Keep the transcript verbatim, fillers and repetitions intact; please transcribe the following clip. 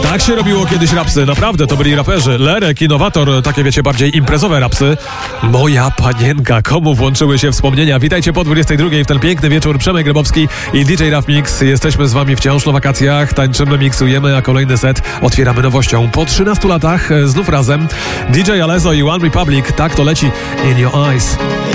Tak się robiło kiedyś rapsy, naprawdę, to byli raperzy. Lerek, Innowator, takie wiecie, bardziej imprezowe rapsy. Moja panienka, komu włączyły się wspomnienia? Witajcie po dwudziestej drugiej w ten piękny wieczór. Przemek Grabowski i D J Raf Mix. Jesteśmy z wami wciąż na wakacjach, tańczymy, miksujemy, a kolejny set otwieramy nowością. Po trzynastu latach znów razem D J Alezo i One Republic, tak to leci In Your Eyes.